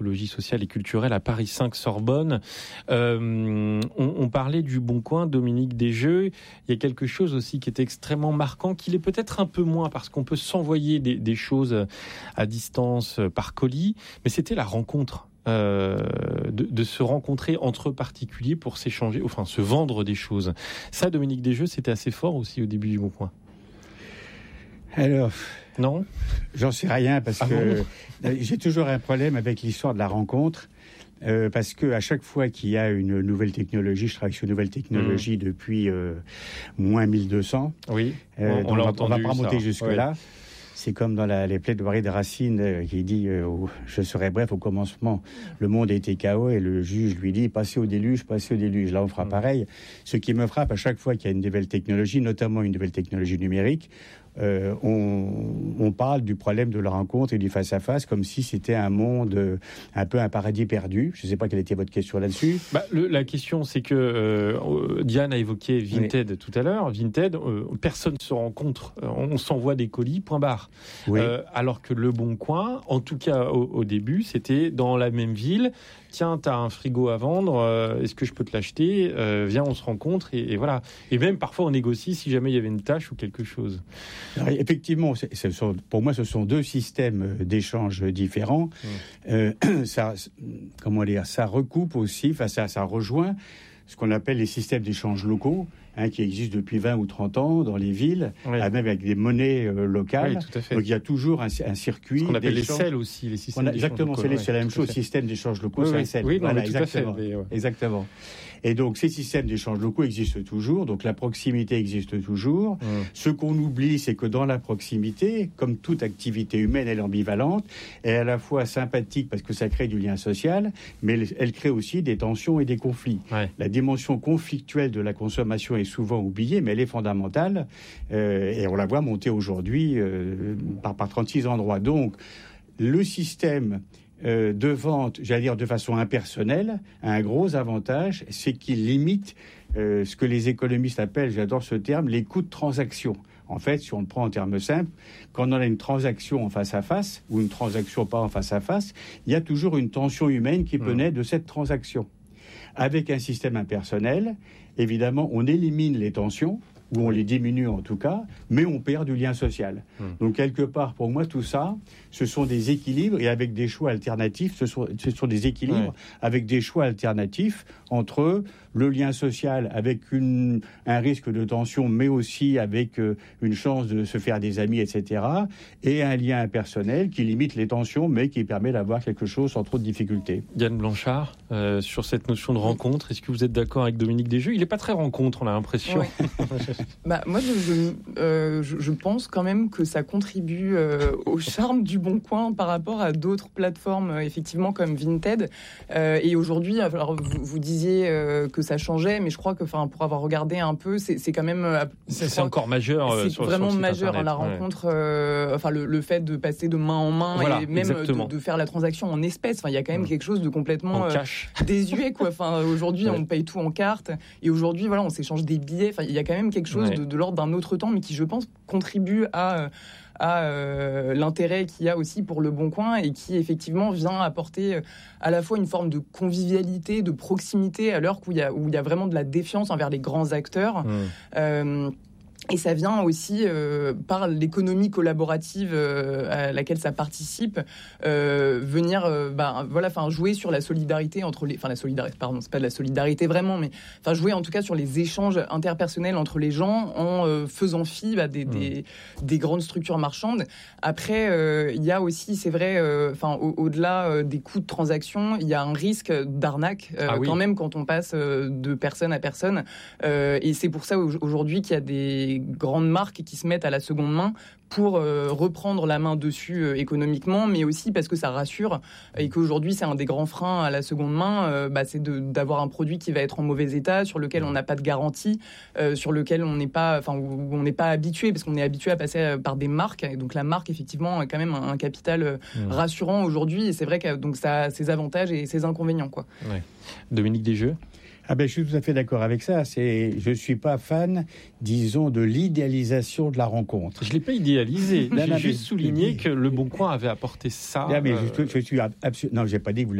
Psychologie sociale et culturelle à Paris 5 Sorbonne. On parlait du Bon Coin, Dominique Desjeux. Il y a quelque chose aussi qui est extrêmement marquant, qu'il est peut-être un peu moins parce qu'on peut s'envoyer des choses à distance par colis, mais c'était la rencontre. De se rencontrer entre particuliers pour s'échanger, enfin se vendre des choses. Ça, Dominique Desjeux, c'était assez fort aussi au début du Bon Coin. Alors, non, j'en sais rien parce que j'ai toujours un problème avec l'histoire de la rencontre. Parce que à chaque fois qu'il y a une nouvelle technologie, je travaille sur une nouvelle technologie depuis moins 1200. Oui, on l'a entendu. On va pas monter jusque-là. Oui. C'est comme dans les plaidoiries de Racine qui dit je serai bref, au commencement, le monde était chaos et le juge lui dit passez au déluge. Là, on fera pareil. Ce qui me frappe à chaque fois qu'il y a une nouvelle technologie, notamment une nouvelle technologie numérique, on parle du problème de la rencontre et du face-à-face comme si c'était un monde, un peu un paradis perdu. Je ne sais pas quelle était votre question là-dessus. La question, c'est que Diane a évoqué Vinted tout à l'heure. Vinted, personne ne se rencontre, on s'envoie des colis, point barre. Oui. Alors que le Bon Coin, en tout cas au début, c'était dans la même ville. Tiens, t'as un frigo à vendre, est-ce que je peux te l'acheter ? Viens, on se rencontre et voilà. Et même parfois on négocie si jamais il y avait une tâche ou quelque chose. Alors, effectivement, pour moi, ce sont deux systèmes d'échange différents. Ça recoupe aussi, ça rejoint ce qu'on appelle les systèmes d'échange locaux, qui existent depuis 20 ou 30 ans dans les villes, même avec des monnaies locales. Oui, tout à fait. Donc il y a toujours un circuit. Ce qu'on appelle d'échange. les SEL aussi, les systèmes d'échange exactement, locaux. C'est la même chose. Système d'échange locaux, c'est un SEL. Oui, voilà, tout à fait. Exactement. Et donc, ces systèmes d'échange locaux existent toujours. Donc, la proximité existe toujours. Ce qu'on oublie, c'est que dans la proximité, comme toute activité humaine, elle est ambivalente. Elle est à la fois sympathique parce que ça crée du lien social, mais elle crée aussi des tensions et des conflits. Ouais. La dimension conflictuelle de la consommation est souvent oubliée, mais elle est fondamentale. Et on la voit monter aujourd'hui par 36 endroits. Donc, le système de vente, j'allais dire de façon impersonnelle, a un gros avantage, c'est qu'il limite ce que les économistes appellent, j'adore ce terme, les coûts de transaction. En fait, si on le prend en termes simples, quand on a une transaction en face à face, ou une transaction pas en face à face, il y a toujours une tension humaine qui peut naître de cette transaction. Avec un système impersonnel, évidemment, on élimine les tensions, ou on les diminue en tout cas, mais on perd du lien social. Donc quelque part, pour moi, tout ça, ce sont des équilibres, et avec des choix alternatifs, ce sont des équilibres avec des choix alternatifs entre le lien social avec un risque de tension, mais aussi avec une chance de se faire des amis, etc., et un lien impersonnel qui limite les tensions, mais qui permet d'avoir quelque chose sans trop de difficultés. Diane Blanchard, sur cette notion de rencontre, est-ce que vous êtes d'accord avec Dominique Desjeux ? Il n'est pas très rencontre, on a l'impression. Moi, je pense quand même que ça contribue au charme du Bon Coin par rapport à d'autres plateformes, effectivement, comme Vinted. Et aujourd'hui, alors, vous disiez que ça changeait, mais je crois que, pour avoir regardé un peu, c'est quand même... C'est encore majeur. C'est vraiment majeur, Internet, la rencontre, le fait de passer de main en main, voilà, et même de faire la transaction en espèces. Il y a quand même quelque chose de complètement désuet, quoi. Aujourd'hui, on paye tout en carte, et aujourd'hui, voilà, on s'échange des billets. Il y a quand même quelque chose de l'ordre d'un autre temps, mais qui, je pense, contribue à l'intérêt qu'il y a aussi pour le Bon Coin et qui, effectivement, vient apporter à la fois une forme de convivialité, de proximité, à l'heure où il y a vraiment de la défiance envers les grands acteurs. Et ça vient aussi par l'économie collaborative à laquelle ça participe, venir jouer sur la solidarité entre les... la solidarité, pardon, c'est pas de la solidarité vraiment, mais jouer en tout cas sur les échanges interpersonnels entre les gens en faisant fi des grandes structures marchandes. Après, il y a aussi, c'est vrai, au-delà des coûts de transaction, il y a un risque d'arnaque quand même quand on passe de personne à personne. Et c'est pour ça aujourd'hui qu'il y a des grandes marques qui se mettent à la seconde main pour reprendre la main dessus économiquement, mais aussi parce que ça rassure et qu'aujourd'hui c'est un des grands freins à la seconde main, c'est d'avoir un produit qui va être en mauvais état, sur lequel on n'a pas de garantie, sur lequel on n'est pas, où on n'est pas habitué, parce qu'on est habitué à passer par des marques, et donc la marque effectivement a quand même un capital rassurant aujourd'hui, et c'est vrai que donc ça a ses avantages et ses inconvénients, quoi. Ouais. Dominique Desjeux. Je suis tout à fait d'accord avec ça. Je suis pas fan, disons, de l'idéalisation de la rencontre. Je l'ai pas idéalisé. J'ai juste souligné que Le Bon Coin avait apporté ça. Je suis absolument. Non, j'ai pas dit que vous